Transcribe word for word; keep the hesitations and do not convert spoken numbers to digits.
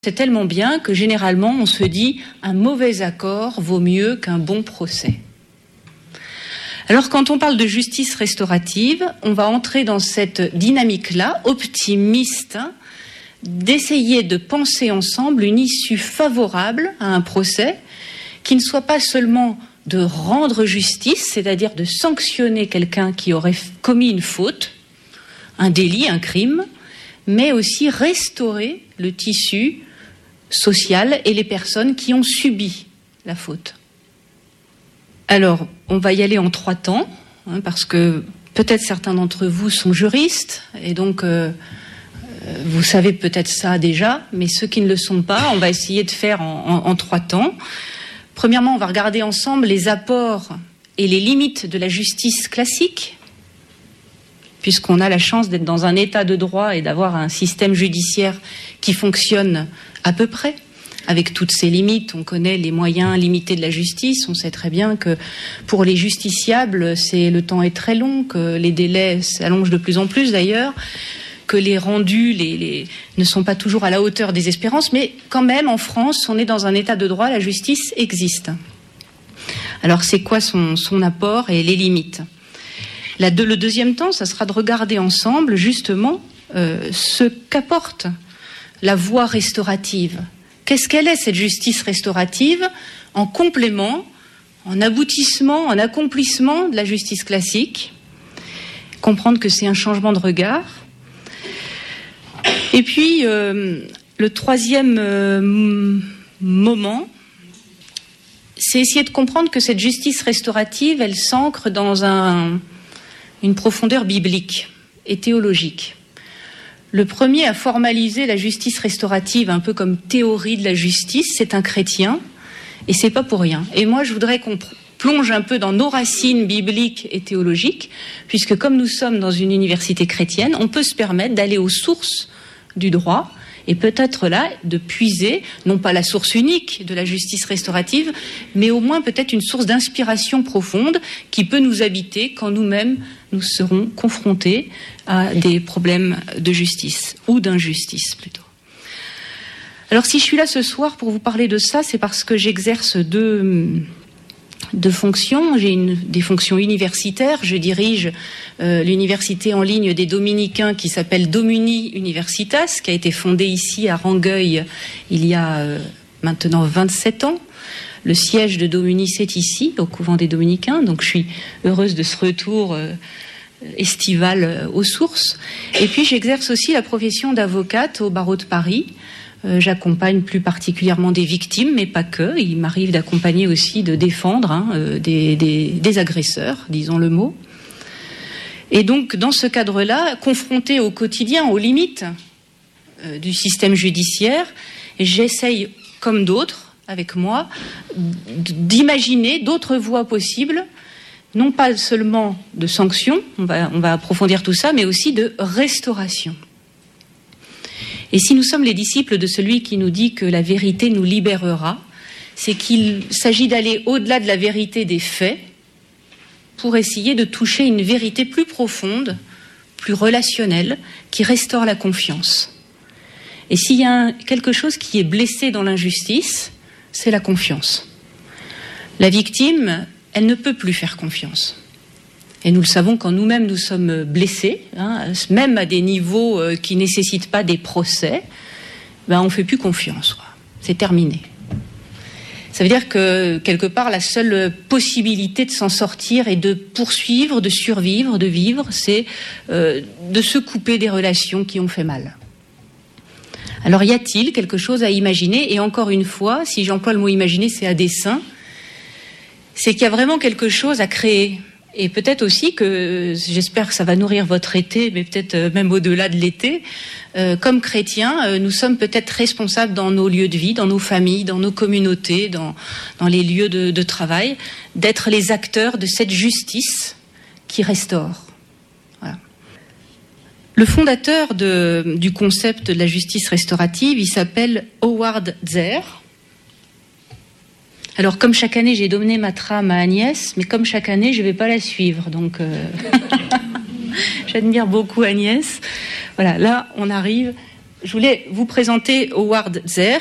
C'est tellement bien que généralement on se dit un mauvais accord vaut mieux qu'un bon procès. Alors quand on parle de justice restaurative, on va entrer dans cette dynamique-là, optimiste, hein, d'essayer de penser ensemble une issue favorable à un procès qui ne soit pas seulement de rendre justice, c'est-à-dire de sanctionner quelqu'un qui aurait commis une faute, un délit, un crime, mais aussi restaurer le tissu social et les personnes qui ont subi la faute. Alors, on va y aller en trois temps, hein, parce que peut-être certains d'entre vous sont juristes, et donc euh, vous savez peut-être ça déjà, mais ceux qui ne le sont pas, on va essayer de faire en, en, en trois temps. Premièrement, on va regarder ensemble les apports et les limites de la justice classique, puisqu'on a la chance d'être dans un état de droit et d'avoir un système judiciaire qui fonctionne à peu près, avec toutes ses limites. On connaît les moyens limités de la justice, on sait très bien que pour les justiciables, c'est, le temps est très long, que les délais s'allongent de plus en plus d'ailleurs, que les rendus les, les, ne sont pas toujours à la hauteur des espérances, mais quand même en France, on est dans un état de droit, la justice existe. Alors c'est quoi son, son apport et les limites ? La, de, le deuxième temps, ça sera de regarder ensemble justement euh, ce qu'apporte la voie restaurative. Qu'est-ce qu'elle est, cette justice restaurative, en complément, en aboutissement, en accomplissement de la justice classique. Comprendre que c'est un changement de regard. Et puis, euh, le troisième euh, moment, c'est essayer de comprendre que cette justice restaurative, elle s'ancre dans un, une profondeur biblique et théologique. Le premier à formaliser la justice restaurative, un peu comme théorie de la justice, c'est un chrétien, et c'est pas pour rien. Et moi, je voudrais qu'on plonge un peu dans nos racines bibliques et théologiques, puisque comme nous sommes dans une université chrétienne, on peut se permettre d'aller aux sources du droit, et peut-être là, de puiser, non pas la source unique de la justice restaurative, mais au moins peut-être une source d'inspiration profonde qui peut nous habiter quand nous-mêmes nous serons confrontés à des problèmes de justice, ou d'injustice plutôt. Alors si je suis là ce soir pour vous parler de ça, c'est parce que j'exerce deux, deux fonctions. J'ai une, des fonctions universitaires. Je dirige euh, l'université en ligne des Dominicains qui s'appelle Domuni Universitas, qui a été fondée ici à Rangueil il y a euh, maintenant vingt-sept ans. Le siège de Domuni, c'est ici, au couvent des Dominicains. Donc je suis heureuse de ce retour euh, estival euh, aux sources. Et puis j'exerce aussi la profession d'avocate au barreau de Paris. Euh, j'accompagne plus particulièrement des victimes, mais pas que. Il m'arrive d'accompagner aussi, de défendre hein, euh, des, des, des agresseurs, disons le mot. Et donc, dans ce cadre-là, confronté au quotidien, aux limites euh, du système judiciaire, j'essaye, comme d'autres, avec moi, d'imaginer d'autres voies possibles, non pas seulement de sanctions, on va, on va approfondir tout ça, mais aussi de restauration. Et si nous sommes les disciples de celui qui nous dit que la vérité nous libérera, c'est qu'il s'agit d'aller au-delà de la vérité des faits pour essayer de toucher une vérité plus profonde, plus relationnelle, qui restaure la confiance. Et s'il y a quelque chose qui est blessé dans l'injustice, c'est la confiance. La victime, elle ne peut plus faire confiance. Et nous le savons quand nous-mêmes nous sommes blessés, hein, même à des niveaux euh, qui ne nécessitent pas des procès, ben on ne fait plus confiance, quoi. C'est terminé. Ça veut dire que, quelque part, la seule possibilité de s'en sortir et de poursuivre, de survivre, de vivre, c'est euh, de se couper des relations qui ont fait mal. Alors, y a-t-il quelque chose à imaginer ? Et encore une fois, si j'emploie le mot imaginer, c'est à dessein, c'est qu'il y a vraiment quelque chose à créer. Et peut-être aussi que, j'espère que ça va nourrir votre été, mais peut-être même au-delà de l'été, euh, comme chrétiens, euh, nous sommes peut-être responsables dans nos lieux de vie, dans nos familles, dans nos communautés, dans, dans les lieux de, de travail, d'être les acteurs de cette justice qui restaure. Voilà. Le fondateur de, du concept de la justice restaurative, il s'appelle Howard Zehr. Alors, comme chaque année, j'ai donné ma trame à Agnès, mais comme chaque année, je ne vais pas la suivre. Donc, euh... j'admire beaucoup Agnès. Voilà, là, on arrive je voulais vous présenter Howard Zehr,